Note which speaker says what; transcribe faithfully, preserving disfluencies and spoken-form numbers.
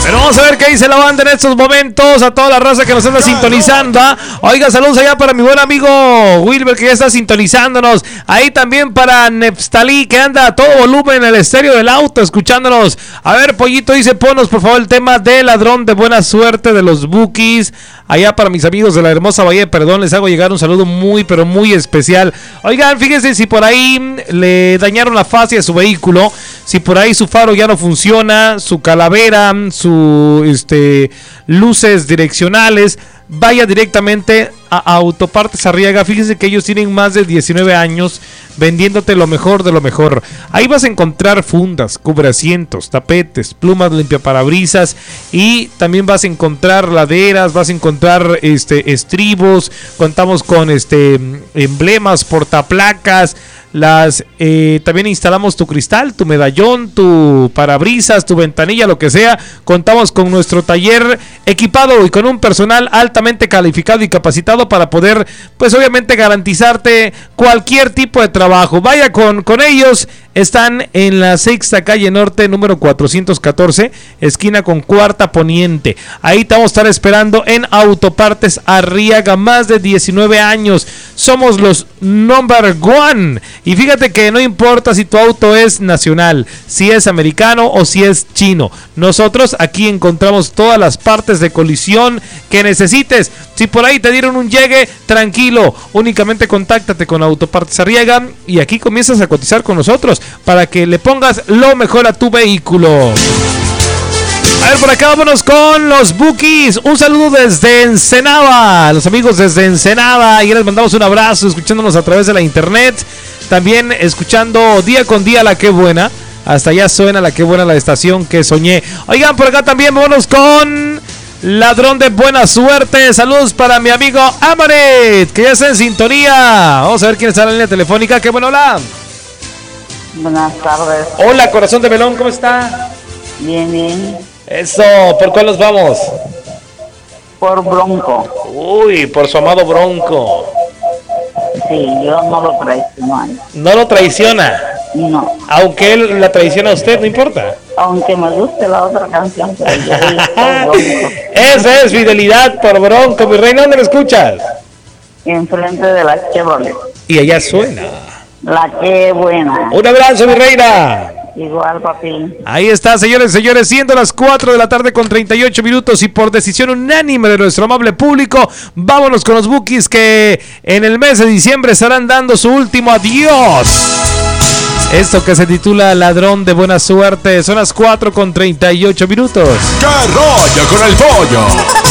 Speaker 1: Pero vamos a ver qué dice la banda en estos momentos. A toda la raza que nos anda sintonizando. Oiga, saludos allá para mi buen amigo Wilber, que ya está sintonizándonos. Ahí también para Neftalí, que anda a todo volumen en el estéreo del auto escuchándonos. A ver, Pollito dice, ponos por favor el tema de Ladrón de Buena Suerte de los Bukis. Allá para mis amigos de la hermosa Bahía de Perdón, les hago llegar un saludo muy, pero muy especial. Oigan, fíjense si por ahí le dañaron la fascia de su vehículo, si por ahí su faro ya no funciona, su calavera, su este luces direccionales, vaya directamente a Autopartes Arriaga. Fíjense que ellos tienen más de diecinueve años vendiéndote lo mejor de lo mejor. Ahí vas a encontrar fundas, cubreasientos, tapetes, plumas limpiaparabrisas, y también vas a encontrar laderas, vas a encontrar este estribos. Contamos con este emblemas, portaplacas. Las eh, también instalamos tu cristal, tu medallón, tu parabrisas, tu ventanilla, lo que sea. Contamos con nuestro taller equipado y con un personal altamente calificado y capacitado para poder, pues obviamente, garantizarte cualquier tipo de trabajo. Vaya con, con ellos. Están en la sexta calle norte, número cuatrocientos catorce, esquina con cuarta poniente. Ahí te vamos a estar esperando en Autopartes Arriaga. Más de diecinueve años. Somos los number one. Y fíjate que no importa si tu auto es nacional, si es americano o si es chino. Nosotros aquí encontramos todas las partes de colisión que necesites. Si por ahí te dieron un llegue, tranquilo. Únicamente contáctate con Autopartes Arriaga y aquí comienzas a cotizar con nosotros para que le pongas lo mejor a tu vehículo. A ver, por acá vámonos con los Bukis. Un saludo desde Ensenada, los amigos desde Ensenada, y les mandamos un abrazo escuchándonos a través de la internet. También escuchando día con día la que buena. Hasta allá suena la que buena, la estación que soñé. Oigan, por acá también vámonos con Ladrón de Buena Suerte. Saludos para mi amigo Amaret, que ya está en sintonía. Vamos a ver quién está en la línea telefónica. Qué bueno, hola.
Speaker 2: Buenas tardes.
Speaker 1: Hola, corazón de melón, ¿cómo está?
Speaker 2: Bien, bien.
Speaker 1: Eso, ¿por cuál nos vamos?
Speaker 2: Por Bronco.
Speaker 1: Uy, por su amado Bronco.
Speaker 2: Sí, yo no lo traiciono.
Speaker 1: ¿No lo traiciona?
Speaker 2: No.
Speaker 1: Aunque él la traiciona a usted, no importa.
Speaker 2: Aunque me guste la otra canción, pero yo voy por Bronco.
Speaker 1: Esa es fidelidad por Bronco, mi reina. ¿Dónde lo escuchas?
Speaker 2: Enfrente de la Chevrolet.
Speaker 1: Y allá suena.
Speaker 2: La que buena.
Speaker 1: Un abrazo, mi reina.
Speaker 2: Igual, papi.
Speaker 1: Ahí está, señores, señores, siendo las cuatro de la tarde con treinta y ocho minutos, y por decisión unánime de nuestro amable público, vámonos con los Bukis, que en el mes de diciembre estarán dando su último adiós. Esto que se titula Ladrón de Buena Suerte. Son las cuatro con treinta y ocho minutos.
Speaker 3: ¡Qué rollo con el pollo!